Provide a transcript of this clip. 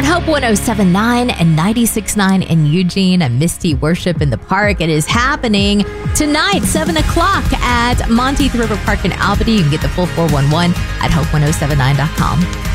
at Hope 107.9 and 96.9 in Eugene, a Misty Worship in the Park. It is happening tonight, 7 o'clock at Monteith River Park in Albany. You can get the full 411 at hope1079.com.